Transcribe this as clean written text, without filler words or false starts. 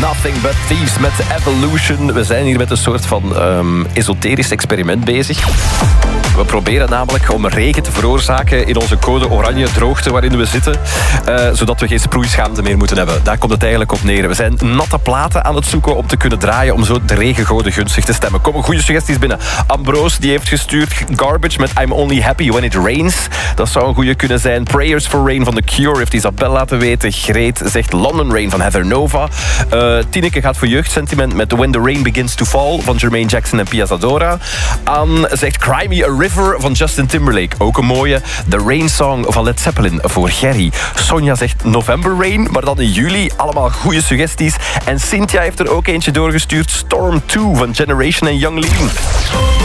Nothing But Thieves met Evolution. We zijn hier met een soort van esoterisch experiment bezig. We proberen namelijk om regen te veroorzaken in onze code oranje droogte waarin we zitten, zodat we geen sproeischaamte meer moeten hebben. Daar komt het eigenlijk op neer. We zijn natte platen aan het zoeken om te kunnen draaien, om zo de regengoden gunstig te stemmen. Komen goede suggesties binnen. Ambroos die heeft gestuurd Garbage met I'm Only Happy When It Rains. Dat zou een goede kunnen zijn. Prayers for Rain van The Cure heeft Isabel laten weten. Greet zegt London Rain van Heather Nova. Tineke gaat voor jeugdsentiment met When the Rain Begins to Fall van Jermaine Jackson en Pia Zadora. Anne zegt Cry Me a River van Justin Timberlake. Ook een mooie. The Rain Song van Led Zeppelin voor Gerry. Sonja zegt November Rain, maar dan in juli. Allemaal goede suggesties. En Cynthia heeft er ook eentje doorgestuurd. Storm 2 van Generation en Young Lean.